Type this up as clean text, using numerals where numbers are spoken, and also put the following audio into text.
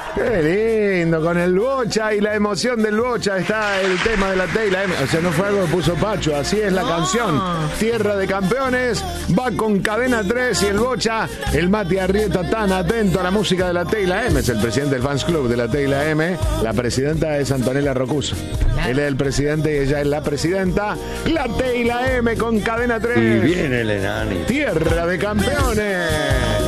Qué lindo, con el Bocha y la emoción del Bocha está el tema de la Teila M. O sea, no fue algo que puso Pacho, así es la canción. Tierra de Campeones, va con Cadena 3 y el Bocha, el Mati Arrieta tan atento a la música de la Teila M. Es el presidente del Fans Club de la Teila M. La presidenta es Antonella Rocuso. Él es el presidente y ella es la presidenta. La Teila M con Cadena 3. Y viene el enano. Tierra de Campeones.